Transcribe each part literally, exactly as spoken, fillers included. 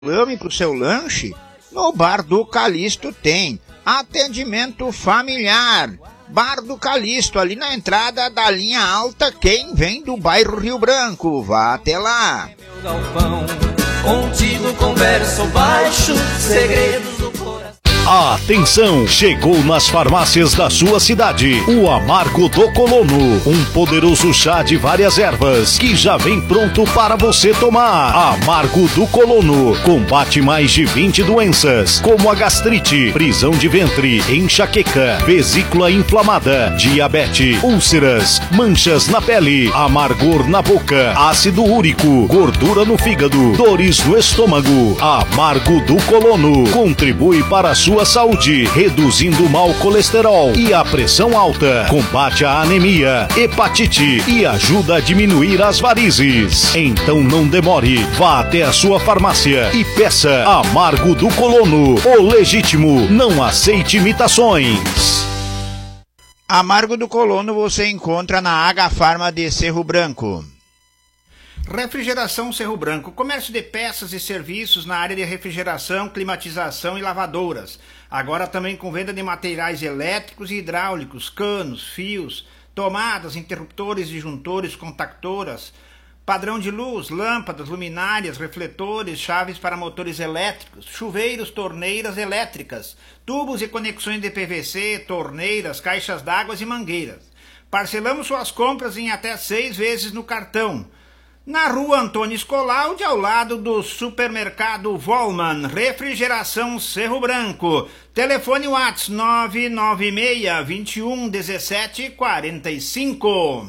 Lame para o seu lanche? No Bar do Calixto tem atendimento familiar. Bar do Calixto, ali na entrada da linha alta, quem vem do bairro Rio Branco, vá até lá. Contigo converso baixo, segredos do coração. Atenção! Chegou nas farmácias da sua cidade o Amargo do Colono, um poderoso chá de várias ervas que já vem pronto para você tomar. Amargo do Colono combate mais de vinte doenças, como a gastrite, prisão de ventre, enxaqueca, vesícula inflamada, diabetes, úlceras, manchas na pele, amargor na boca, ácido úrico, gordura no fígado, dores no estômago. Amargo do Colono contribui para a sua saúde, reduzindo o mau colesterol e a pressão alta, combate a anemia, hepatite e ajuda a diminuir as varizes. Então não demore, vá até a sua farmácia e peça Amargo do Colono, o legítimo, não aceite imitações. Amargo do Colono você encontra na Agafarma de Cerro Branco. Refrigeração Cerro Branco, comércio de peças e serviços na área de refrigeração, climatização e lavadoras. Agora também com venda de materiais elétricos e hidráulicos, canos, fios, tomadas, interruptores, disjuntores, contactoras, padrão de luz, lâmpadas, luminárias, refletores, chaves para motores elétricos, chuveiros, torneiras elétricas, tubos e conexões de P V C, torneiras, caixas d'água e mangueiras. Parcelamos suas compras em até seis vezes no cartão. Na rua Antônio Scolaldi, ao lado do supermercado Volman, refrigeração Cerro Branco. Telefone WhatsApp nove nove seis, vinte e um, dezessete, quarenta e cinco.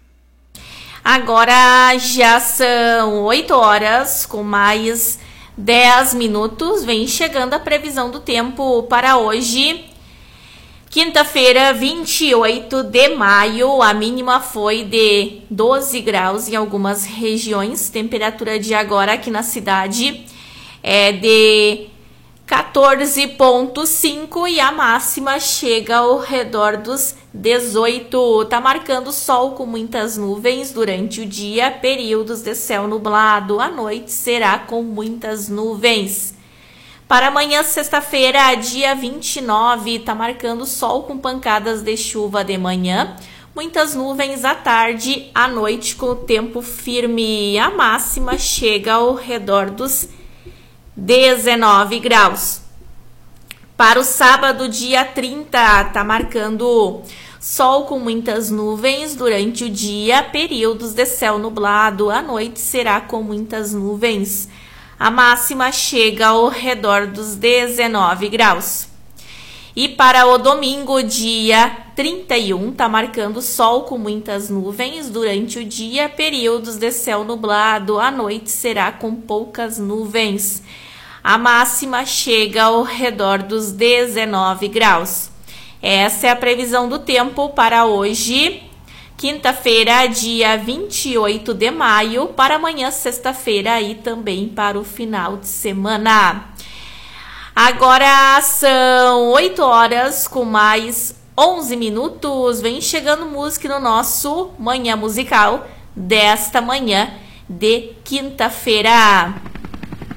Agora já são oito horas com mais dez minutos. Vem chegando a previsão do tempo para hoje. Quinta-feira, vinte e oito de maio, a mínima foi de doze graus em algumas regiões. Temperatura de agora aqui na cidade é de quatorze vírgula cinco e a máxima chega ao redor dos dezoito. Tá marcando sol com muitas nuvens durante o dia, períodos de céu nublado. À noite será com muitas nuvens. Para amanhã, sexta-feira, dia vinte e nove, está marcando sol com pancadas de chuva de manhã, muitas nuvens à tarde, à noite com o tempo firme. A máxima chega ao redor dos dezenove graus. Para o sábado, dia trinta, está marcando sol com muitas nuvens durante o dia, períodos de céu nublado, à noite será com muitas nuvens. A máxima chega ao redor dos dezenove graus. E para o domingo, dia trinta e um, está marcando sol com muitas nuvens durante o dia, períodos de céu nublado, à noite será com poucas nuvens. A máxima chega ao redor dos dezenove graus. Essa é a previsão do tempo para hoje. Quinta-feira, dia vinte e oito de maio, para amanhã, sexta-feira e também para o final de semana. Agora são oito horas com mais onze minutos. Vem chegando música no nosso Manhã Musical desta manhã de quinta-feira.